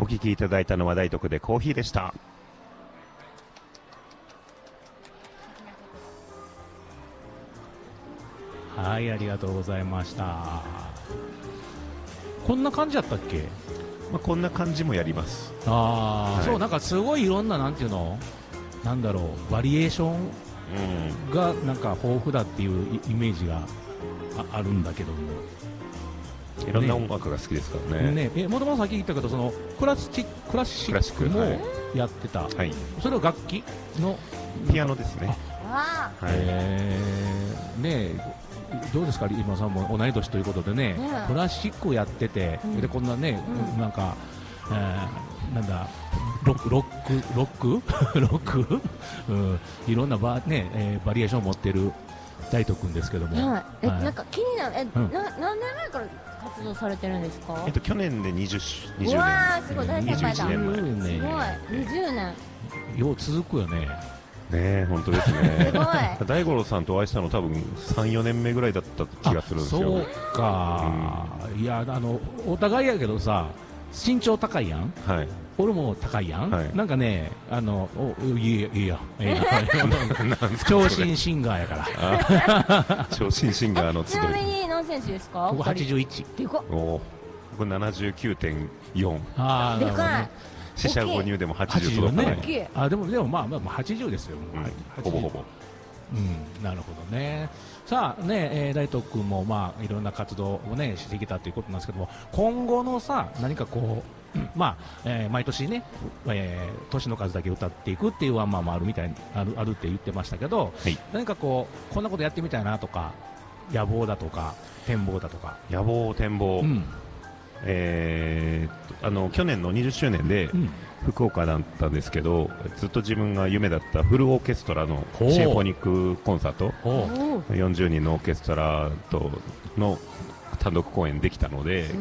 お聞きいただいたのは大徳でコーヒーでした。 はい、ありがとうございました。こんな感じだったっけ？ こんな感じもやります。 はい、そう、なんかすごいいろんな、なんていうの、なんだろう、バリエーションがなんか豊富だっていうイメージがあるんだけども、 いろんな音楽が好きですからね。 もともとさっき言ったけど、そのクラシックもやってた、はい、それは楽器のピアノですね。 どうですか、今さんも同い年ということでね、クラシックをやってて、でこんなね、なんか、なんだ、ロック、いろんなバリエーションを持ってる大斗君ですけども、 なんか気になる、何年前から活動されてるんですか？ 去年で20年。 うわー、すごい大先輩だ。 21年前。 すごい、20年。 よう続くよね。 ね、本当ですね。 すごい。 大五郎さんとお会いしたの多分3、4年目ぐらいだった気がするんですよ。 そうか、いや、お互いやけどさ、身長高いやん。はい。俺も高いやん。はい、なんかね、いいや、長身シンガーやから。 長身シンガーの集い。 ちなみに何センチですか？ 僕81。 でかっ。 僕79.4。 ああ、でかい。 四捨五入でも80届かない。 あ、でもまあ80ですよ。 ほぼほぼ。 なるほどね。さあね、大東君もまあいろんな活動をねしてきたということなんですけども、今後のさ、何かこう毎年ね、年の数だけ歌っていくっていうワンマンもあるみたいにあるって言ってましたけど、何かこうこんなことやってみたいなとか、野望だとか展望だとか。 野望展望。去年の20周年で福岡だったんですけど、ずっと自分が夢だったフルオーケストラのシンフォニックコンサート、40人のオーケストラとの単独公演できたので、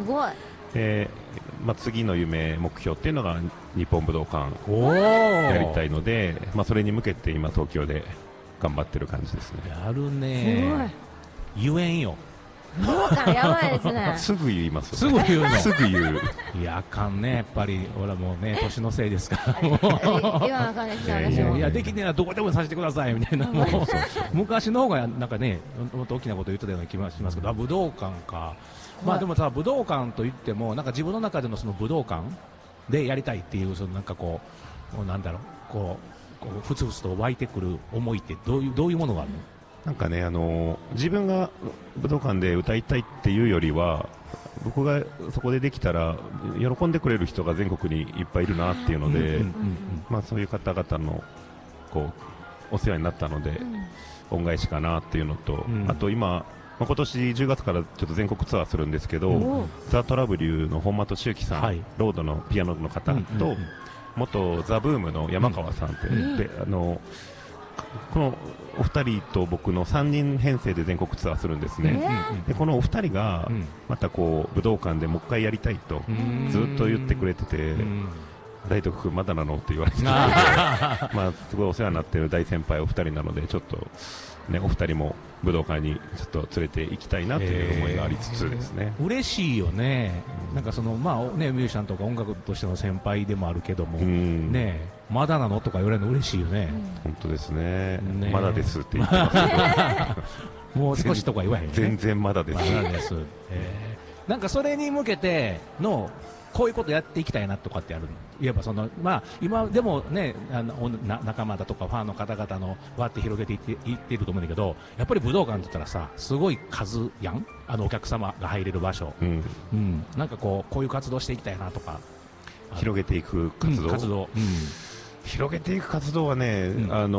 次の夢目標っていうのが日本武道館やりたいので、それに向けて今東京で頑張ってる感じですね。 やるね。言えんよ。 武道館やばいですね。 すぐ言います。 すぐ言うの。 すぐ言う。 いや、あかんね、やっぱり俺はもうね、年のせいですから。 言わなあかんですね、私も。 いや、できねえな、どこでもさせてくださいみたいな。昔の方がなんかね、もっと大きなこと言ってたような気がしますけど、武道館か。でもさ、武道館といっても、なんか自分の中でのその武道館でやりたいっていう、そのなんかこう、なんだろう、こうふつふつと湧いてくる思いってどういうものがあるの？ なんかね、自分が武道館で歌いたいっていうよりは、僕がそこでできたら喜んでくれる人が全国にいっぱいいるなっていうので、そういう方々のこうお世話になったので、恩返しかなっていうのと、あと今年10月からちょっと全国ツアーするんですけど、ザ・トラブリューの本間俊之さん、ロードのピアノの方と、元ザ・ブームの山川さんってで、このお二人と僕の3人編成で全国ツアーするんですね。でこのお二人がまたこう武道館でもう一回やりたいとずっと言ってくれてて、大徳君まだなのって言われててすごいお世話になっている大先輩お二人なので、ちょっとね、お二人も武道館にちょっと連れて行きたいなという思いがありつつですね。 嬉しいよね。なんかそのミュージシャンとか音楽としての先輩でもあるけどもね、まだなのとか言われるの嬉しいよね。 本当ですね。まだですって言ってますね。 もう少しとか言わへんね。 全然まだです。 まだです。なんかそれに向けてのこういうことやっていきたいなとかってあるの？言えば今でもね、仲間だとかファンの方々のわって広げていっていると思うんだけど、やっぱり武道館って言ったらさ、すごい数やん、お客様が入れる場所。なんかこういう活動していきたいなとか。 広げていく活動。広げていく活動はね、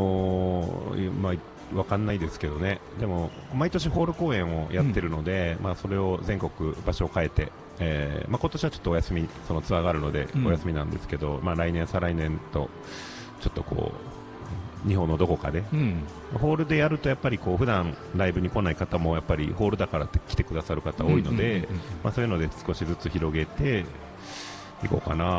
わかんないですけどね。でも毎年ホール公演をやってるので、それを全国場所を変えて、今年はちょっとお休み、そのツアーがあるのでお休みなんですけど、来年再来年とちょっとこう日本のどこかで、ホールでやるとやっぱりこう普段ライブに来ない方もやっぱりホールだからって来てくださる方多いので、そういうので少しずつ広げていこうかな。